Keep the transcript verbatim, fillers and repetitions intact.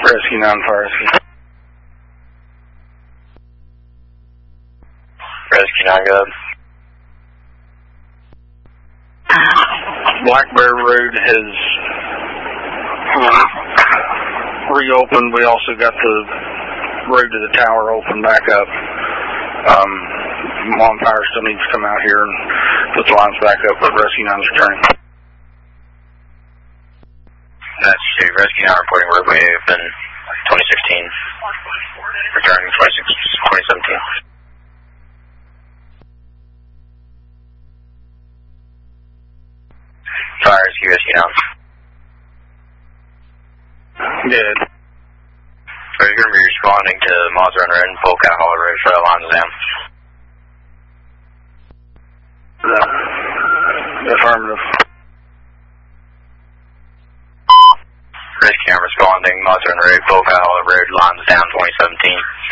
Rescue nine, fire rescue. Rescue nine, go ahead. Black Bear Road has uh, reopened. We also got the road to the tower open back up. Um, Lawn Fire still needs to come out here and put the lines back up, but Rescue nine is returning. That's two. Rescue nine reporting roadway open twenty sixteen. Returning twenty seventeen. Fire rescue, rescue nine. Good. So you're going to be responding to Moz Run Road and Polk Out Hollow Road for the lines down. The affirmative. Rescue nine responding, Moz Run Road, Polk Out Hollow Road, lines down twenty seventeen.